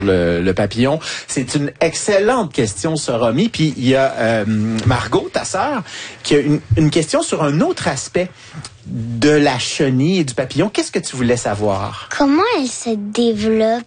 le papillon. C'est une excellente question, ça, Romy. Puis il y a Margot, ta sœur, qui a une question sur un autre aspect de la chenille et du papillon. Qu'est-ce que tu voulais savoir? Comment elle se développe?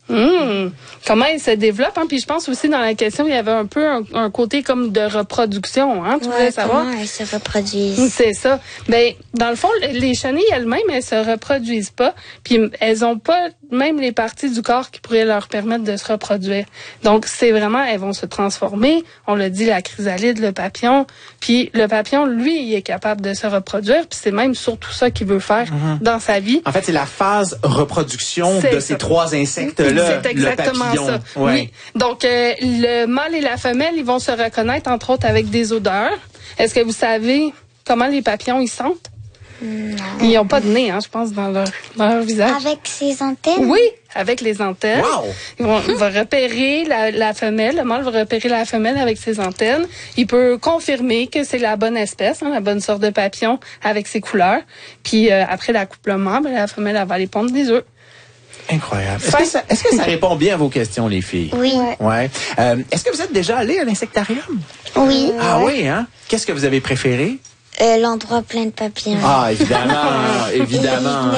Comment il se développe, hein? Puis je pense aussi dans la question, il y avait un peu un côté comme de reproduction, hein? Tu voulais savoir? Comment elles se reproduisent? C'est ça. Ben, dans le fond, les chenilles elles-mêmes, elles se reproduisent pas, puis elles ont pas même les parties du corps qui pourraient leur permettre de se reproduire. Donc, c'est vraiment, elles vont se transformer. On l'a dit, la chrysalide, le papillon. Puis le papillon, lui, il est capable de se reproduire, puis c'est même surtout ça qu'il veut faire dans sa vie. En fait, c'est la phase reproduction de ces trois insectes-là. C'est exactement le papillon. ça. Ouais. Oui. Donc, le mâle et la femelle, ils vont se reconnaître, entre autres, avec des odeurs. Est-ce que vous savez comment les papillons, ils sentent? Non. Ils n'ont pas de nez, hein, je pense, dans leur visage. Avec ses antennes? Oui, avec les antennes. Wow! Il va repérer la femelle, le mâle va repérer la femelle avec ses antennes. Il peut confirmer que c'est la bonne espèce, hein, la bonne sorte de papillon avec ses couleurs. Puis après l'accouplement, ben, la femelle elle va aller pondre des œufs. Incroyable. Est-ce que ça répond bien à vos questions, les filles? Oui. Ouais. Est-ce que vous êtes déjà allé à l'insectarium? Oui. Ah oui, hein? Qu'est-ce que vous avez préféré? L'endroit plein de papillons. Ah, évidemment, évidemment.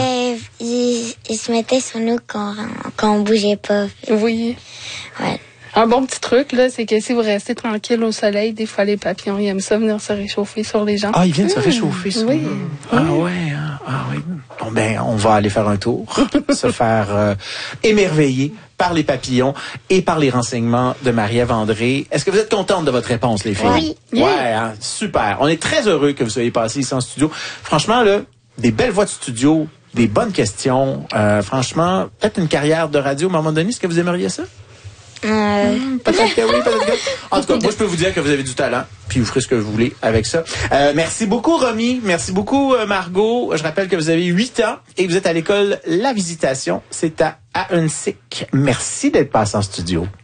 Ils se mettaient sur nous quand on bougeait pas. Oui. Ouais. Un bon petit truc, là, c'est que si vous restez tranquille au soleil, des fois, les papillons, ils aiment ça venir se réchauffer sur les gens. Ah, ils viennent se réchauffer sur oui. nous. Ah ouais, hein? Ah oui. Bon, ben, on va aller faire un tour, se faire émerveiller par les papillons et par les renseignements de Marie-Ève André. Est-ce que vous êtes contente de votre réponse, les filles? Oui. Ouais, hein? Super. On est très heureux que vous soyez passés ici en studio. Franchement, là, des belles voix de studio, des bonnes questions. Franchement, peut-être une carrière de radio à un moment donné. Est-ce que vous aimeriez ça? Peut-être que oui, peut-être que... En tout cas, moi, je peux vous dire que vous avez du talent, puis vous ferez ce que vous voulez avec ça. Merci beaucoup, Romy. Merci beaucoup, Margot. Je rappelle que vous avez 8 ans et que vous êtes à l'école La Visitation. C'est à Ahuntsic. Merci d'être passé en studio.